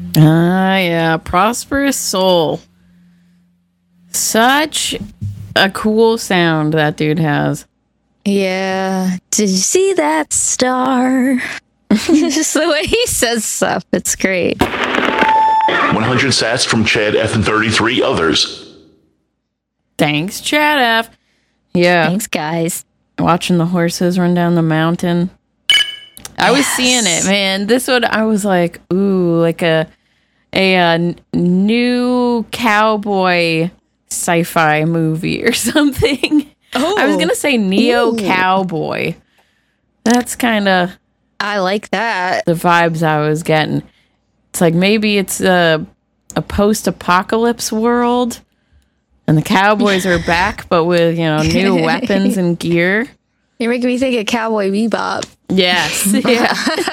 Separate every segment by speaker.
Speaker 1: Ah, yeah. Prosperous Soul. Such a cool sound that dude has.
Speaker 2: Yeah. Did you see that star? Just the way he says stuff. It's great.
Speaker 3: 100 sats from Chad F and 33 others.
Speaker 1: Thanks, Chad F. Yeah.
Speaker 2: Thanks, guys.
Speaker 1: Watching the horses run down the mountain. I was seeing it, man. This one, I was like, ooh, like a new cowboy sci-fi movie or something.
Speaker 2: Oh.
Speaker 1: I was going to say Neo Cowboy. That's kind of...
Speaker 2: I like that.
Speaker 1: The vibes I was getting. It's like maybe it's a post-apocalypse world, and the cowboys are back, but with new weapons and gear.
Speaker 2: You're making me think of Cowboy Bebop.
Speaker 1: Yes, yeah.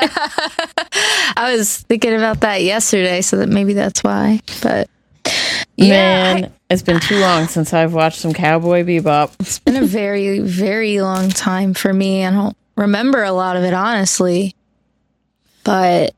Speaker 2: I was thinking about that yesterday, so that maybe that's why. But
Speaker 1: man, it's been too long since I've watched some Cowboy Bebop.
Speaker 2: It's been a very, very long time for me. I don't remember a lot of it, honestly. But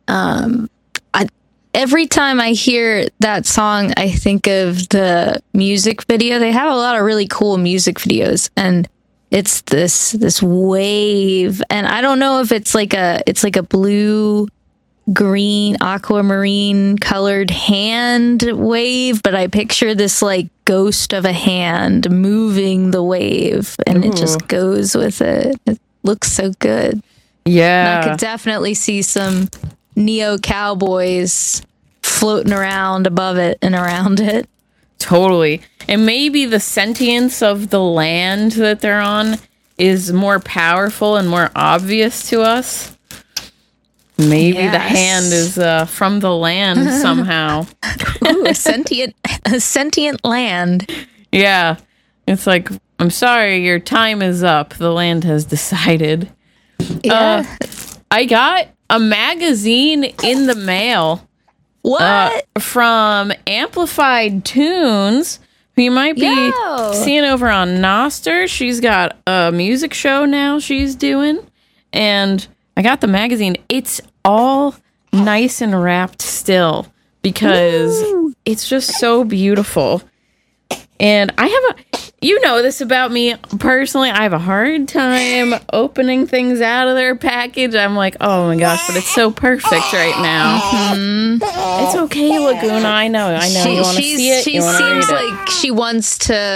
Speaker 2: every time I hear that song, I think of the music video. They have a lot of really cool music videos, and it's this wave, and I don't know if it's like a blue, green, aquamarine colored hand wave, but I picture this like ghost of a hand moving the wave, and it just goes with it. It looks so good.
Speaker 1: Yeah.
Speaker 2: And I could definitely see some Neo Cowboys floating around above it and around it.
Speaker 1: Totally. And maybe the sentience of the land that they're on is more powerful and more obvious to us. Maybe the hand is from the land somehow.
Speaker 2: Ooh, a sentient land.
Speaker 1: Yeah. It's like, I'm sorry, your time is up. The land has decided.
Speaker 2: Yeah.
Speaker 1: I got a magazine in the mail.
Speaker 2: What?
Speaker 1: From Amplified Tunes, who you might be seeing over on Noster. She's got a music show now she's doing. And I got the magazine. It's all nice and wrapped still because it's just so beautiful. And I have you know this about me personally, I have a hard time opening things out of their package. I'm like, oh my gosh, but it's so perfect right now. Mm-hmm. It's okay, Laguna. I know you want to see it.
Speaker 2: She seems like she wants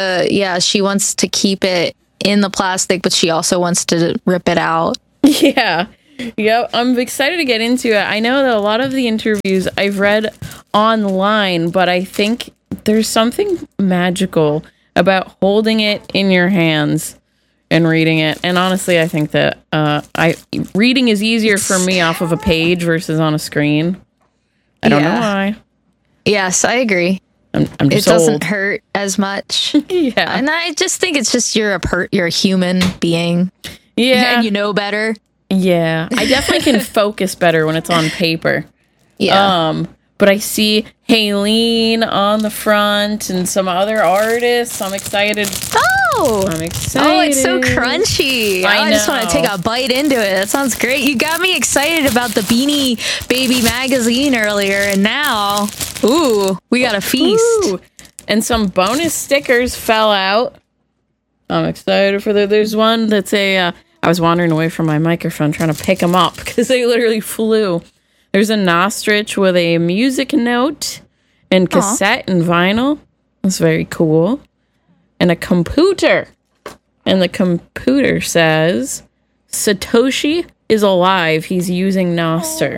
Speaker 2: to keep it in the plastic, but she also wants to rip it out.
Speaker 1: Yeah. Yep, I'm excited to get into it. I know that a lot of the interviews I've read online, but I think there's something magical about holding it in your hands and reading it. And honestly, I think that reading is easier for me off of a page versus on a screen. I don't know why.
Speaker 2: Yes, I agree.
Speaker 1: I'm just
Speaker 2: it doesn't
Speaker 1: old.
Speaker 2: hurt as much.
Speaker 1: Yeah.
Speaker 2: And I just think it's just you're a human being.
Speaker 1: Yeah.
Speaker 2: And you know better.
Speaker 1: Yeah. I definitely can focus better when it's on paper.
Speaker 2: Yeah.
Speaker 1: But I see Haleen on the front and some other artists. I'm excited. I'm excited.
Speaker 2: Oh, it's so crunchy. I just want to take a bite into it. That sounds great. You got me excited about the Beanie Baby magazine earlier, and now, we got a feast.
Speaker 1: Ooh. And some bonus stickers fell out. I'm excited for there's one that's I was wandering away from my microphone trying to pick them up because they literally flew. There's a Nostrich with a music note and cassette and vinyl. That's very cool. And a computer. And the computer says, Satoshi is alive. He's using Noster.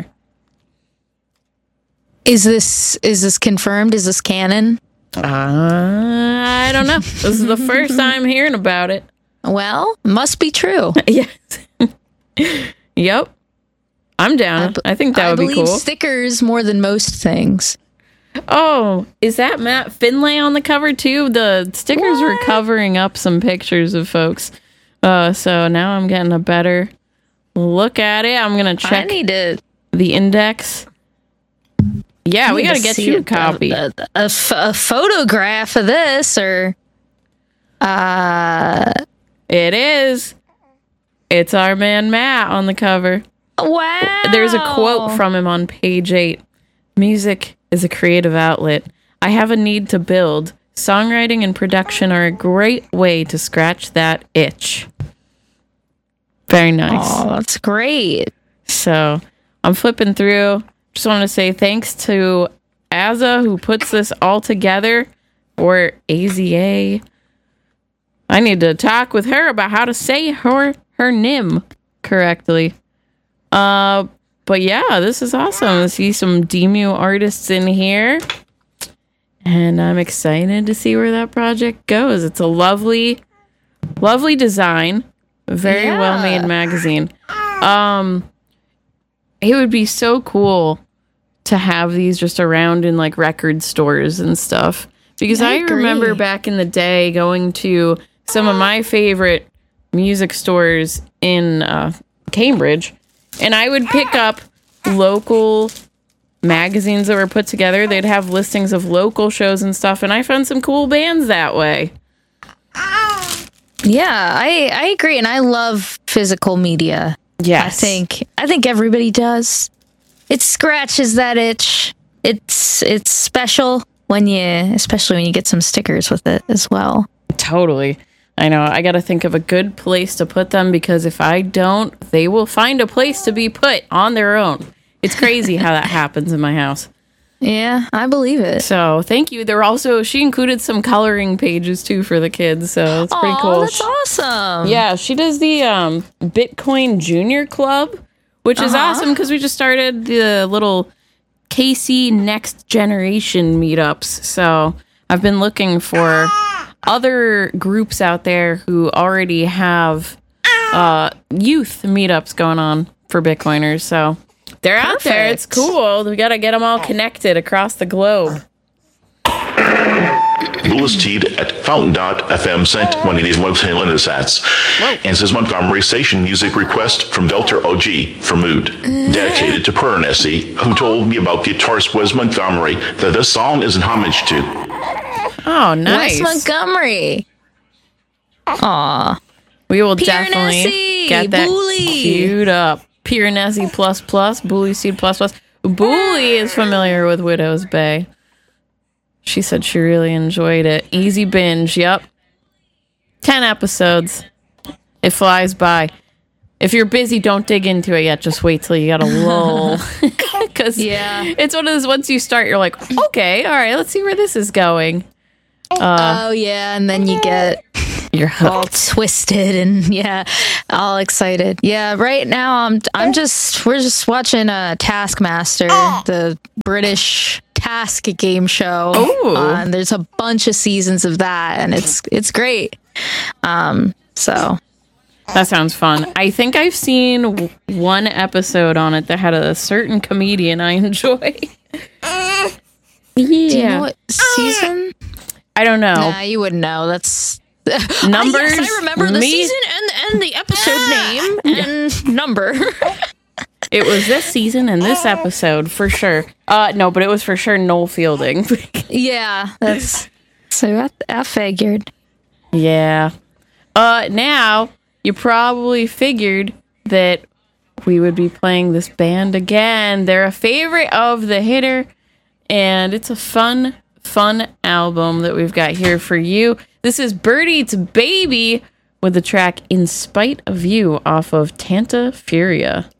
Speaker 2: Is this confirmed? Is this canon?
Speaker 1: I don't know. This is the first time hearing about it.
Speaker 2: Well, must be true.
Speaker 1: Yes. Yep. I'm down. I think that would be cool.
Speaker 2: I believe stickers more than most things.
Speaker 1: Oh, is that Matt Finlay on the cover too? The stickers were covering up some pictures of folks. So now I'm getting a better look at it. I'm going to check the index. Yeah, we got to get you a copy.
Speaker 2: A photograph of this or...
Speaker 1: It is. It's our man Matt on the cover.
Speaker 2: Wow.
Speaker 1: There's a quote from him on page 8. Music is a creative outlet. I have a need to build. Songwriting and production are a great way to scratch that itch. Very nice.
Speaker 2: Oh, that's great.
Speaker 1: So I'm flipping through. Just want to say thanks to Azza who puts this all together, or AZA. I need to talk with her about how to say her name correctly. But yeah, this is awesome. I see some Demu artists in here. And I'm excited to see where that project goes. It's a lovely, lovely design. Very well-made magazine. It would be so cool to have these just around in like record stores and stuff. Because I remember back in the day going to some of my favorite music stores in Cambridge, and I would pick up local magazines that were put together. They'd have listings of local shows and stuff, and I found some cool bands that way.
Speaker 2: Yeah, I agree, and I love physical media.
Speaker 1: Yes.
Speaker 2: I think everybody does. It scratches that itch. It's special especially when you get some stickers with it as well.
Speaker 1: Totally. I know. I got to think of a good place to put them, because if I don't, they will find a place to be put on their own. It's crazy how that happens in my house.
Speaker 2: Yeah, I believe it.
Speaker 1: So thank you. She included some coloring pages too for the kids, so it's pretty cool.
Speaker 2: That's awesome.
Speaker 1: Yeah, she does the Bitcoin Junior Club, which is awesome because we just started the little KC Next Generation meetups. So I've been looking for other groups out there who already have youth meetups going on for Bitcoiners. So they're out there. It's cool. We got to get them all connected across the globe.
Speaker 3: Louis Teed at Fountain.fm sent when it is website in the sats. And says Montgomery Station music request from Velter OG for Mood. Dedicated to Per Nessie, who told me about guitarist Wes Montgomery that this song is an homage to.
Speaker 1: Oh, nice.
Speaker 2: Wes Montgomery. Aw.
Speaker 1: We will
Speaker 2: Pierre
Speaker 1: definitely
Speaker 2: Nessie,
Speaker 1: get that
Speaker 2: Bully.
Speaker 1: queued up. Pierre Nessie ++, Bully Seed ++. Bully is familiar with Widow's Bay. She said she really enjoyed it. Easy binge, yep. 10 episodes. It flies by. If you're busy, don't dig into it yet. Just wait till you got a lull. Because it's one of those, once you start, you're like, okay, all right, let's see where this is going.
Speaker 2: And then you get all twisted and all excited. Yeah, right now we're just watching Taskmaster, the British task game show. And there's a bunch of seasons of that, and it's great. So
Speaker 1: that sounds fun. I think I've seen one episode on it that had a certain comedian I enjoy.
Speaker 2: Do you know what season?
Speaker 1: I don't know.
Speaker 2: Nah, you wouldn't know. That's
Speaker 1: numbers.
Speaker 2: Yes, I remember the season and the episode name and number.
Speaker 1: It was this season and this episode for sure. No, but it was for sure Noel Fielding.
Speaker 2: That's so I figured.
Speaker 1: Yeah. Now you probably figured that we would be playing this band again. They're a favorite of the hitter, and it's a fun album that we've got here for you. This is Bird Eats Baby with the track In Spite of You off of Tanta Furia.